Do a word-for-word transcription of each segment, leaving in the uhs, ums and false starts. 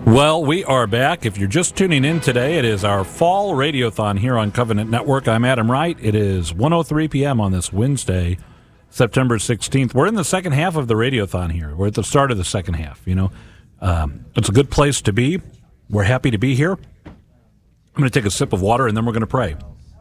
Well, we are back. If you're just tuning in today, it is our fall radiothon here on Covenant Network. I'm Adam Wright. It is one oh three p.m. on this Wednesday, September sixteenth. We're in the second half of the radiothon here. We're at the start of the second half, you know. Um, it's a good place to be. We're happy to be here. I'm going to take a sip of water, and then we're going to pray.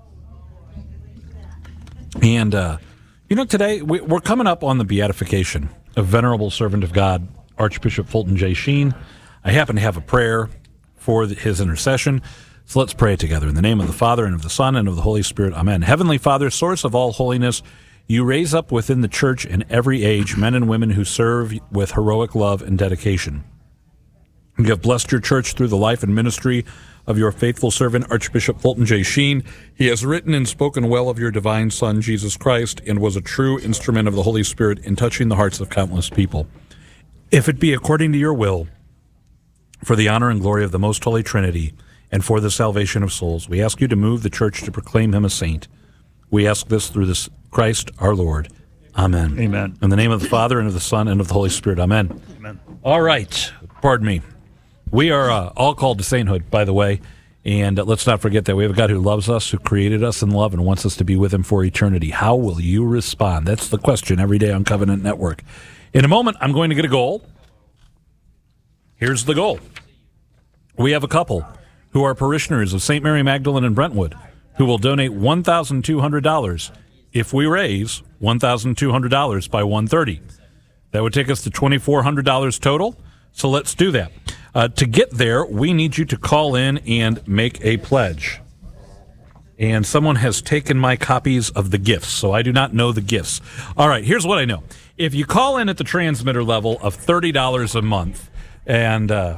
And, uh, you know, today we, we're coming up on the beatification of Venerable Servant of God, Archbishop Fulton J. Sheen. I happen to have a prayer for his intercession, so let's pray together. In the name of the Father, and of the Son, and of the Holy Spirit, amen. Heavenly Father, source of all holiness, you raise up within the church in every age men and women who serve with heroic love and dedication. You have blessed your church through the life and ministry of your faithful servant, Archbishop Fulton J. Sheen. He has written and spoken well of your divine Son, Jesus Christ, and was a true instrument of the Holy Spirit in touching the hearts of countless people. If it be according to your will, for the honor and glory of the Most Holy Trinity, and for the salvation of souls, we ask you to move the church to proclaim him a saint. We ask this through this Christ our Lord. Amen. Amen. In the name of the Father, and of the Son, and of the Holy Spirit. Amen. Amen. All right. Pardon me. We are uh, all called to sainthood, by the way, and uh, let's not forget that we have a God who loves us, who created us in love, and wants us to be with him for eternity. How will you respond? That's the question every day on Covenant Network. In a moment, I'm going to get a goal. Here's the goal. We have a couple who are parishioners of Saint Mary Magdalene in Brentwood who will donate one thousand two hundred dollars if we raise one thousand two hundred dollars by one thirty. That would take us to two thousand four hundred dollars total, so let's do that. Uh, to get there, we need you to call in and make a pledge. And someone has taken my copies of the gifts, so I do not know the gifts. All right, here's what I know. If you call in at the transmitter level of thirty dollars a month, and uh,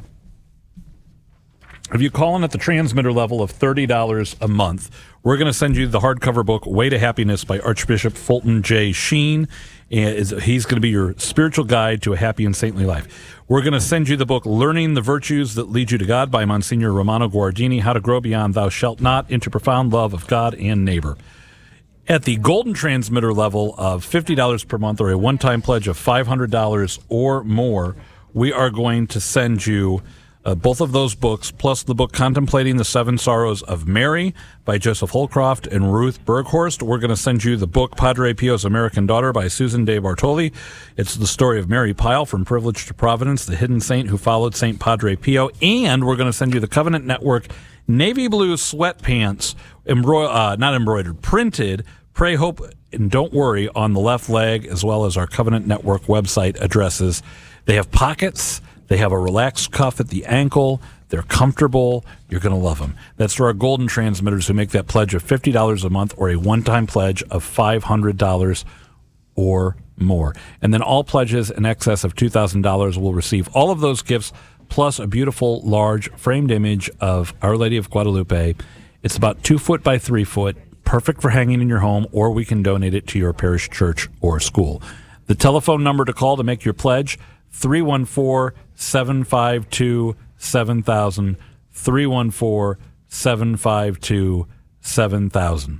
if you call in at the transmitter level of thirty dollars a month, we're going to send you the hardcover book, Way to Happiness by Archbishop Fulton J. Sheen. And he's going to be your spiritual guide to a happy and saintly life. We're going to send you the book, Learning the Virtues That Lead You to God by Monsignor Romano Guardini, How to Grow Beyond Thou Shalt Not into Profound Love of God and Neighbor. At the golden transmitter level of fifty dollars per month, or a one-time pledge of five hundred dollars or more, we are going to send you uh, both of those books, plus the book Contemplating the Seven Sorrows of Mary by Joseph Holcroft and Ruth Berghorst. We're going to send you the book Padre Pio's American Daughter by Susan De Bartoli. It's the story of Mary Pyle, From Privilege to Providence, the hidden saint who followed Saint Padre Pio. And we're going to send you the Covenant Network Navy Blue Sweatpants, embro- uh, not embroidered, printed, Pray, Hope, and Don't Worry on the left leg, as well as our Covenant Network website addresses. They have pockets. They have a relaxed cuff at the ankle. They're comfortable. You're going to love them. That's for our golden transmitters who make that pledge of fifty dollars a month, or a one-time pledge of five hundred dollars or more. And then all pledges in excess of two thousand dollars will receive all of those gifts, plus a beautiful, large, framed image of Our Lady of Guadalupe. It's about two foot by three foot, perfect for hanging in your home, or we can donate it to your parish church or school. The telephone number to call to make your pledge, three one four, seven five two, seven thousand, three one four, seven five two, seven thousand.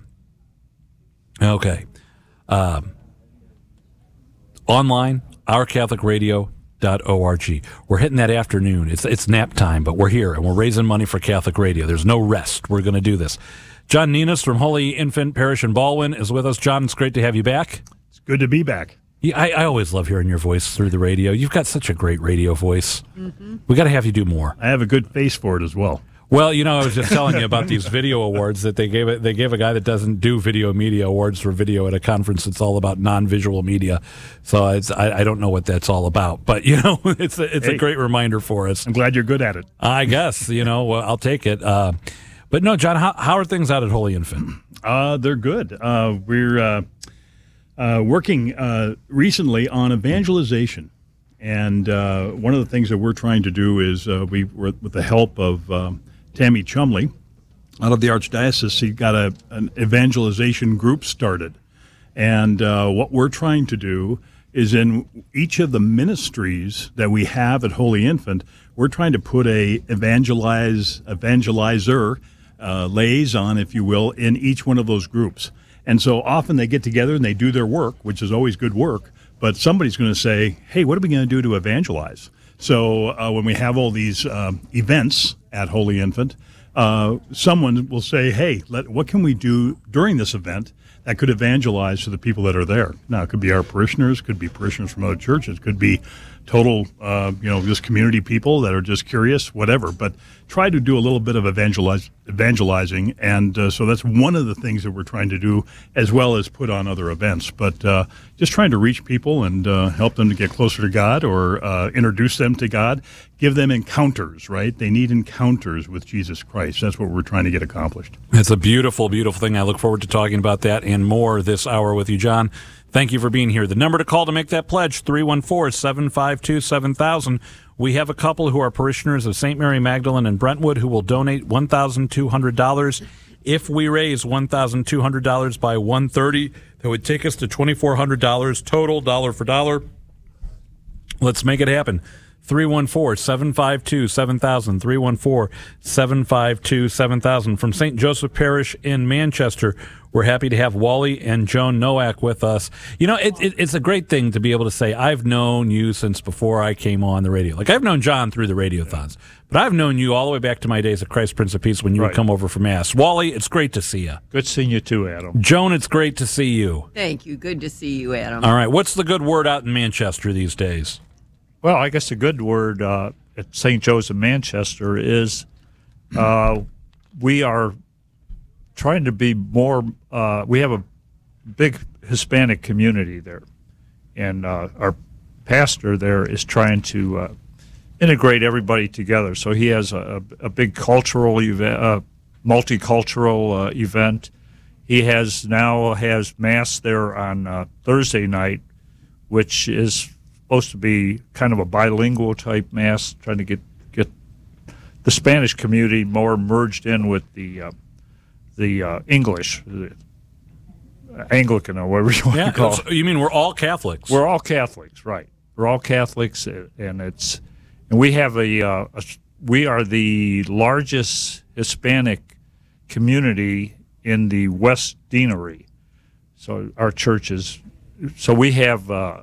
Okay. Um, online, our catholic radio dot org. We're hitting that afternoon. It's it's nap time, but we're here, and we're raising money for Catholic Radio. There's no rest. We're going to do this. John Ninas from Holy Infant Parish in Baldwin is with us. John, it's great to have you back. It's good to be back. Yeah, I, I always love hearing your voice through the radio. You've got such a great radio voice. Mm-hmm. We got to have you do more. I have a good face for it as well. Well, you know, I was just telling you about these video awards that they gave it. They gave a guy that doesn't do video media awards for video at a conference that's all about non-visual media. So it's, I, I don't know what that's all about, but you know, it's a, it's hey, a great reminder for us. I'm glad you're good at it. I guess you know. Well, I'll take it. Uh, but no, John, how how are things out at Holy Infant? Uh, they're good. Uh, we're uh, uh, working uh, recently on evangelization. And uh, one of the things that we're trying to do is uh, we, with the help of um, Tammy Chumley out of the Archdiocese, she got a, an evangelization group started. And uh, what we're trying to do is in each of the ministries that we have at Holy Infant, we're trying to put a evangelize, evangelizer, uh, liaison, if you will, in each one of those groups. And so often they get together and they do their work, which is always good work. But somebody's going to say, hey, what are we going to do to evangelize? So uh, when we have all these um, events at Holy Infant, uh, someone will say, hey, let, what can we do during this event that could evangelize to the people that are there? Now, it could be our parishioners, could be parishioners from other churches, could be total, uh, you know, just community people that are just curious, whatever. But try to do a little bit of evangelize, evangelizing. And uh, so that's one of the things that we're trying to do, as well as put on other events. But uh, just trying to reach people and uh, help them to get closer to God, or uh, introduce them to God, give them encounters, right? They need encounters with Jesus Christ. That's what we're trying to get accomplished. It's a beautiful, beautiful thing. I look forward to talking about that and more this hour with you, John. Thank you for being here. The number to call to make that pledge, three one four, seven five two, seven thousand. We have a couple who are parishioners of Saint Mary Magdalene in Brentwood who will donate one thousand two hundred dollars. If we raise one thousand two hundred dollars by one thirty, that would take us to two thousand four hundred dollars total, dollar for dollar. Let's make it happen. three one four, seven five two, seven thousand, three one four, seven five two, seven thousand. From Saint Joseph Parish in Manchester, we're happy to have Wally and Joan Nowak with us. You know, it, it, it's a great thing to be able to say, I've known you since before I came on the radio. Like, I've known John through the radiothons, but I've known you all the way back to my days at Christ Prince of Peace when you Right. would come over for Mass. Wally, it's great to see you. Good seeing you too, Adam. Joan, it's great to see you. Thank you. Good to see you, Adam. All right, what's the good word out in Manchester these days? Well, I guess a good word uh, at Saint Joe's in Manchester is uh, we are trying to be more, uh, we have a big Hispanic community there. And uh, our pastor there is trying to uh, integrate everybody together. So he has a, a big cultural event, uh, multicultural uh, event. He has now has Mass there on uh, Thursday night, which is supposed to be kind of a bilingual type Mass, trying to get get the Spanish community more merged in with the uh, the uh, English, the Anglican, or whatever you want Yeah, to call so it. you mean we're all Catholics? We're all Catholics, right? We're all Catholics, uh, and it's and we have a, uh, a we are the largest Hispanic community in the West Deanery. So our church is so we have. Uh,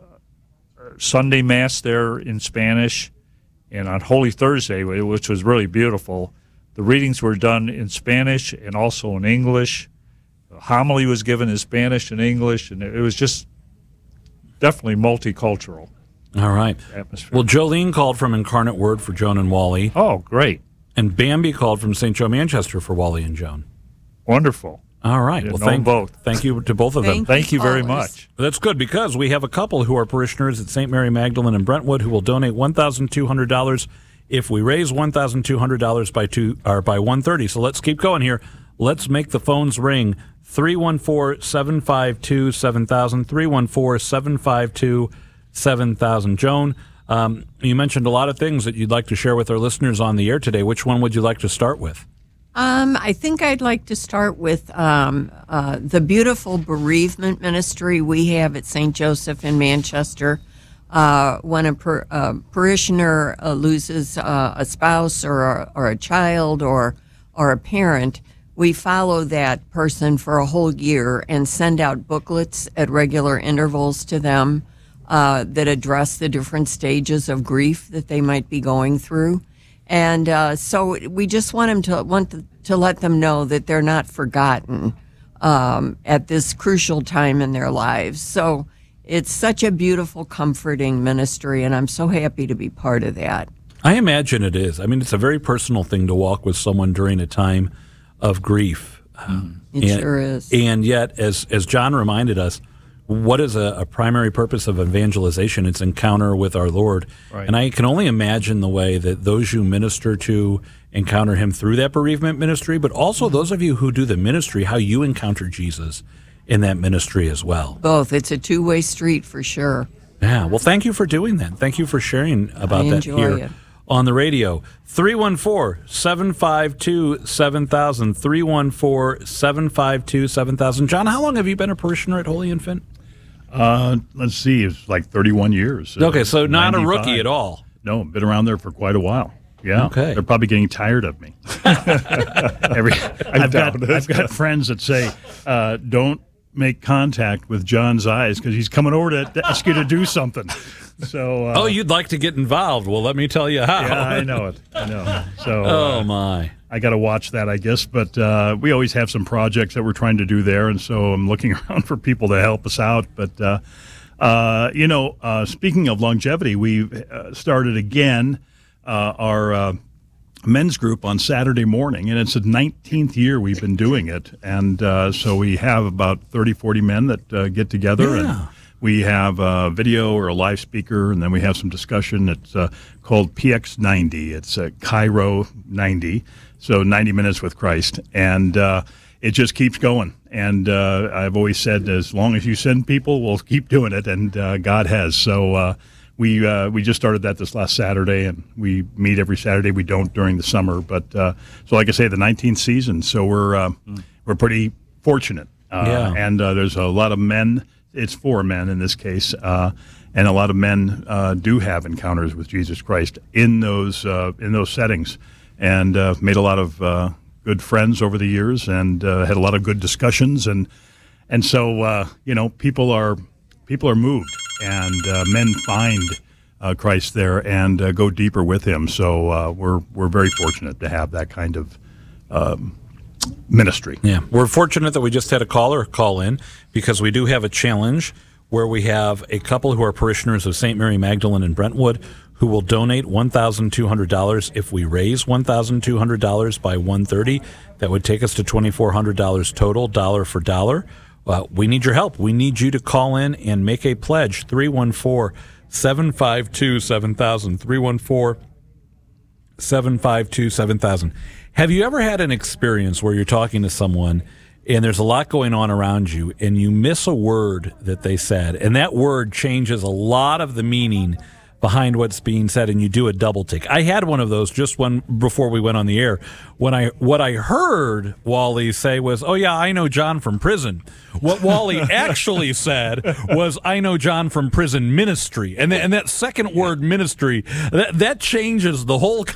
Sunday Mass there in Spanish, and on Holy Thursday, which was really beautiful, the readings were done in Spanish and also in English. The homily was given in Spanish and English, and it was just definitely multicultural All right. atmosphere. Well, Jolene called from Incarnate Word for Joan and Wally, oh, great. and Bambi called from Saint Joe Manchester for Wally and Joan. Wonderful. All right. Yeah, well, know thank both. Thank you to both of them. Thank Thank you very Callers. much. That's good because we have a couple who are parishioners at Saint Mary Magdalene in Brentwood who will donate one thousand two hundred dollars if we raise one thousand two hundred dollars by two or by one thirty. So let's keep going here. Let's make the phones ring. three one four, seven five two, seven thousand, three one four, seven five two, seven thousand. Joan, um, you mentioned a lot of things that you'd like to share with our listeners on the air today. Which one would you like to start with? Um, I think I'd like to start with um, uh, the beautiful bereavement ministry we have at Saint Joseph in Manchester. Uh, when a per, uh, parishioner uh, loses uh, a spouse or a, or a child or or a parent, we follow that person for a whole year and send out booklets at regular intervals to them uh, that address the different stages of grief that they might be going through. And uh, so we just want them to want to, to let them know that they're not forgotten um, at this crucial time in their lives. So it's such a beautiful, comforting ministry, and I'm so happy to be part of that. I imagine it is. I mean, it's a very personal thing to walk with someone during a time of grief. Um, It and, sure is. And yet, as as John reminded us, what is a, a primary purpose of evangelization? It's encounter with our Lord. Right. And I can only imagine the way that those you minister to encounter him through that bereavement ministry, but also those of you who do the ministry, how you encounter Jesus in that ministry as well. Both. It's a two-way street for sure. Yeah. Well, thank you for doing that. Thank you for sharing about I that enjoy here it. on the radio. three one four, seven five two, seven thousand, three one four, seven five two, seven thousand. John, how long have you been a parishioner at Holy Infant? Uh, let's see, it's like thirty-one years. Uh, Okay, so not a ninety-five. rookie at all. No, been around there for quite a while. Yeah. Okay. They're probably getting tired of me. Every, I've got I've got friends that say, uh, "Don't make contact with John's eyes because he's coming over to, to ask you to do something. So, uh, oh, you'd like to get involved? Well, let me tell you how. yeah, I know it. I know. So, oh uh, my. I got to watch that, I guess. But uh, we always have some projects that we're trying to do there, and so I'm looking around for people to help us out. But, uh, uh, you know, uh, speaking of longevity, we've uh, started again uh, our uh, men's group on Saturday morning, and it's the nineteenth year we've been doing it. And uh, so we have about thirty, forty men that uh, get together, Yeah. and we have a video or a live speaker, and then we have some discussion. It's uh, called P X ninety. It's uh, Cairo ninety, so ninety minutes with Christ. And uh, it just keeps going. And uh, I've always said, as long as you send people, we'll keep doing it, and uh, God has. So uh, we uh, we just started that this last Saturday, and we meet every Saturday. We don't during the summer. But uh, so like I say, the nineteenth season, so we're, uh, we're pretty fortunate. Uh, Yeah. And uh, there's a lot of men. It's for men in this case, uh, and a lot of men uh, do have encounters with Jesus Christ in those uh, in those settings, and uh, made a lot of uh, good friends over the years, and uh, had a lot of good discussions, and and so uh, you know people are people are moved, and uh, men find uh, Christ there and uh, go deeper with Him. So uh, we're we're very fortunate to have that kind of Um, ministry. Yeah, we're fortunate that we just had a caller call in because we do have a challenge where we have a couple who are parishioners of Saint Mary Magdalene in Brentwood who will donate one thousand two hundred dollars. If we raise one thousand two hundred dollars by one thirty, that would take us to two thousand four hundred dollars total, dollar for dollar. Uh, we need your help. We need you to call in and make a pledge. three one four, seven five two, seven thousand. three one four, seven five two, seven thousand. Have you ever had an experience where you're talking to someone and there's a lot going on around you and you miss a word that they said, and that word changes a lot of the meaning behind what's being said, and you do a double take? I had one of those just one before we went on the air. When I what I heard Wally say was, "Oh yeah, I know John from prison." What Wally actually said was, "I know John from prison ministry," and th- and that second word, ministry, that that changes the whole